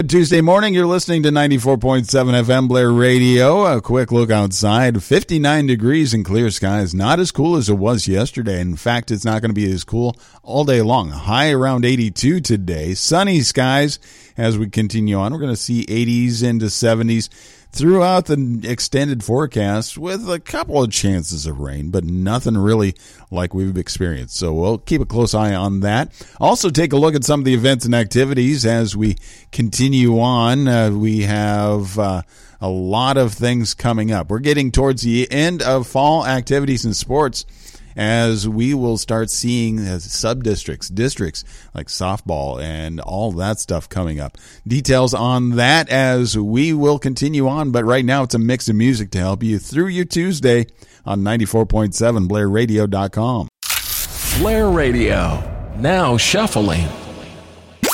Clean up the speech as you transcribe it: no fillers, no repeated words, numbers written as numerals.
Good Tuesday morning. You're listening to 94.7 FM Blair Radio. A quick look outside. 59 degrees and clear skies. Not as cool as it was yesterday. In fact, it's not going to be as cool all day long. High around 82 today. Sunny skies as we continue on. We're going to see 80s into 70s throughout the extended forecast with a couple of chances of rain, but nothing really like we've experienced. So we'll keep a close eye on that. Also take a look at some of the events and activities as we continue on. We have a lot of things coming up. We're getting towards the end of fall activities and sports, as we will start seeing sub-districts, districts like softball and all that stuff coming up. Details on that as we will continue on, but right now it's a mix of music to help you through your Tuesday on 94.7 BlairRadio.com. Blair Radio, now shuffling.